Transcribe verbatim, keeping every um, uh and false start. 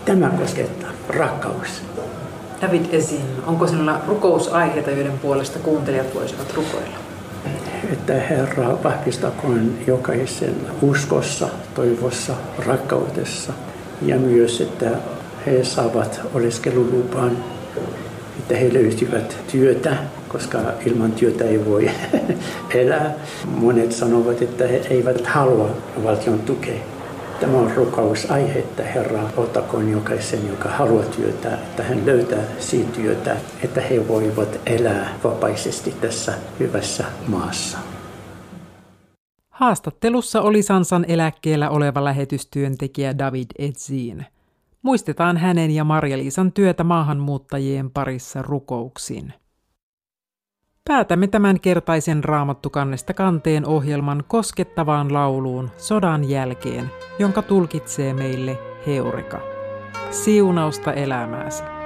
Tämä koskettaa rakkaus. David Ezin, onko sinulla rukousaiheita, joiden puolesta kuuntelijat voisivat rukoilla? Että Herra vahvistakoon jokaisen uskossa, toivossa, rakkaudessa ja myös, että he saavat oleskelulupan, että he löytyvät työtä, koska ilman työtä ei voi elää. Monet sanovat, että he eivät halua valtion tukea. Tämä on rukousaihe, että Herra ottakoon jokaisen, joka haluaa työtä, että hän löytää siitä työtä, että he voivat elää vapaisesti tässä hyvässä maassa. Haastattelussa oli Sansan eläkkeellä oleva lähetystyöntekijä David Ezin. Muistetaan hänen ja Marja-Liisan työtä maahanmuuttajien parissa rukouksin. Päätämme tämän kertaisen Raamattu-kannesta kanteen ohjelman koskettavaan lauluun sodan jälkeen, jonka tulkitsee meille Heureka. Siunausta elämääsi.